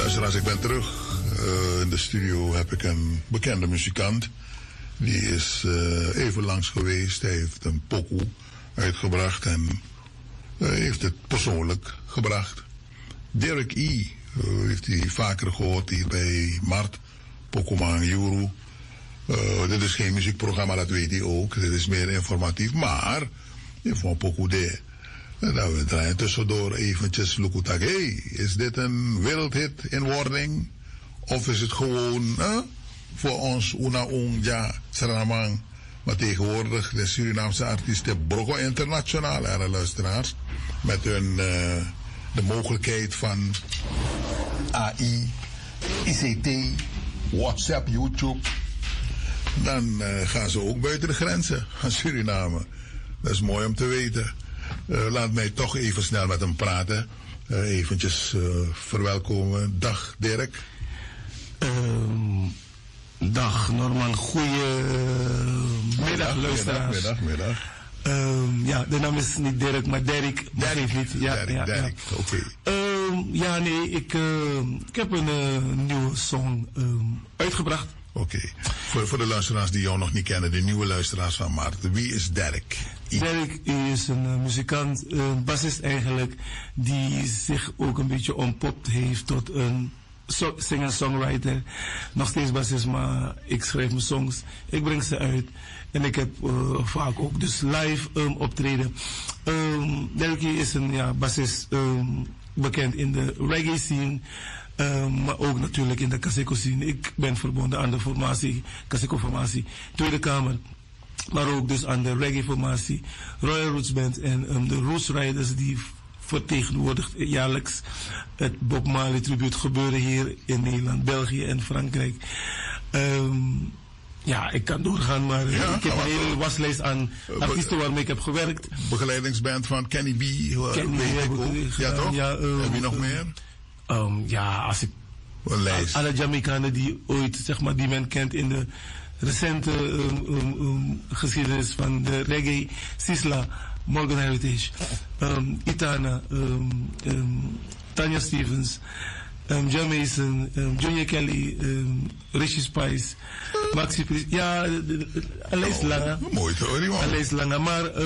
Luisteraars, ik ben terug. In de studio heb ik een bekende muzikant. Die is even langs geweest. Hij heeft een pokoe uitgebracht en heeft het persoonlijk gebracht. Derek E. Heeft hij vaker gehoord hier bij Mart, Pokoman Juru. Dit is geen muziekprogramma, dat weet hij ook. Dit is meer informatief, maar van pokoe de. Nou, we draaien tussendoor eventjes Lukutak. Hey, is dit een wereldhit in wording? Of is het gewoon voor ons Una Unja Saramang? Maar tegenwoordig de Surinaamse artiesten Brogo Internationaal, luisteraars. Met hun de mogelijkheid van AI, ICT, WhatsApp, YouTube. Dan gaan ze ook buiten de grenzen van Suriname. Dat is mooi om te weten. Laat mij toch even snel met hem praten. Eventjes verwelkomen. Dag Dirk. Dag Norman, goedemiddag luisteraars. Middag. Ja, de naam is niet Dirk, maar Derek. Derek niet. Ja, Derek. Oké. Ja, nee, ik heb een nieuwe song uitgebracht. Oké. Voor de luisteraars die jou nog niet kennen, de nieuwe luisteraars van Maarten. Wie is Derek? Derek is een muzikant, een bassist eigenlijk, die zich ook een beetje ontpopt heeft tot een singer-songwriter. Nog steeds bassist, maar ik schrijf mijn songs, ik breng ze uit en ik heb vaak ook dus live optreden. Derek is een bassist, bekend in de reggae scene. Maar ook natuurlijk in de Kaseko scene. Ik ben verbonden aan de formatie, Kaseko formatie, Tweede Kamer. Maar ook dus aan de reggae formatie, Royal Roots Band en de Roots Riders die vertegenwoordigt jaarlijks het Bob Marley tribute gebeuren hier in Nederland, België en Frankrijk. Ja, ik kan doorgaan, maar ik heb een hele waslijst aan artiesten waarmee ik heb gewerkt. Begeleidingsband van Kenny B. Kenny weet ik ook. Ja, toch? Ja, heb je nog meer? Als ik een lijst. Alle Jamaicanen die ooit, zeg maar, die men kent in de recente geschiedenis van de reggae, Sisla, Morgan Heritage, Itana, Tanya Stevens, John Mason, Junior Kelly, Richie Spice, Maxi Priest. Ja, een lijst langer. Mooi hoor, die man. Een lijst langer, maar